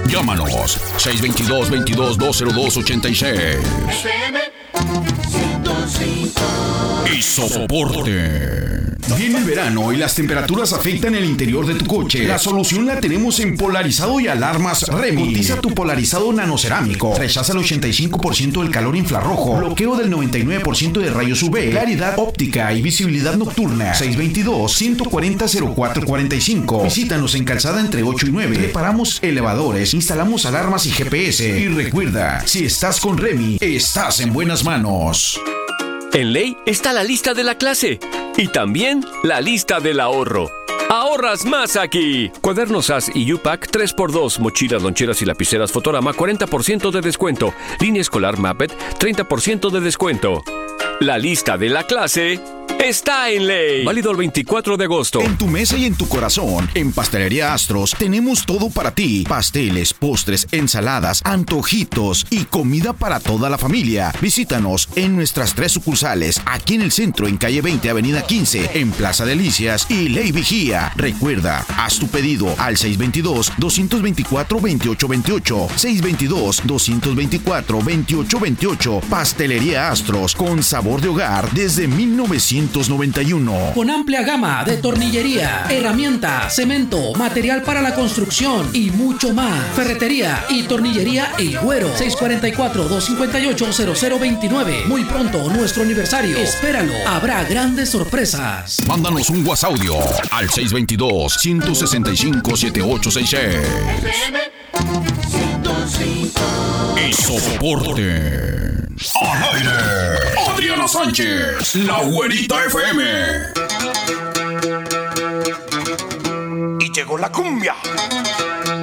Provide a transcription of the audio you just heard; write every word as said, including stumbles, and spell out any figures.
Llámanos seis dos dos, veintidós, dos cero dos, ochenta y seis. F M ciento cinco. Y soporte. Viene el verano y las temperaturas afectan el interior de tu coche. La solución la tenemos en Polarizado y Alarmas Remy. Cotiza tu polarizado nanocerámico. Rechaza el ochenta y cinco por ciento del calor infrarrojo. Bloqueo del noventa y nueve por ciento de rayos U V. Claridad óptica y visibilidad nocturna. seis dos dos, ciento cuarenta, cero cuatro cuarenta y cinco. Visítanos en Calzada entre ocho y nueve. Reparamos elevadores, instalamos alarmas y G P S. Y recuerda, si estás con Remy, estás en buenas manos. En Ley está la lista de la clase y también la lista del ahorro. ¡Ahorras más aquí! Cuadernos A S y U PAC tres por dos, mochilas, loncheras y lapiceras Fotorama cuarenta por ciento de descuento. Línea escolar Mappet treinta por ciento de descuento. La lista de la clase está en Ley. Válido el veinticuatro de agosto. En tu mesa y en tu corazón, en Pastelería Astros, tenemos todo para ti. Pasteles, postres, ensaladas, antojitos y comida para toda la familia. Visítanos en nuestras tres sucursales, aquí en el centro, en calle veinte, avenida quince, en Plaza Delicias y Ley Vigía. Recuerda, haz tu pedido al seis dos dos, dos dos cuatro, dos ocho dos ocho, seis dos dos, dos dos cuatro, dos ocho dos ocho. Pastelería Astros, con sabor de hogar desde mil novecientos noventa y uno. Con amplia gama de tornillería, herramientas, cemento, material para la construcción y mucho más. Ferretería y tornillería El Güero. seis cuatro cuatro, dos cinco ocho, cero cero dos nueve. Muy pronto nuestro aniversario. Espéralo. Habrá grandes sorpresas. Mándanos un WhatsApp audio al seis dos dos, uno seis cinco, siete ocho seis seis. F M ciento cinco. Y soporte. Al aire, Adriana Sánchez, la güerita F M. Y llegó la cumbia.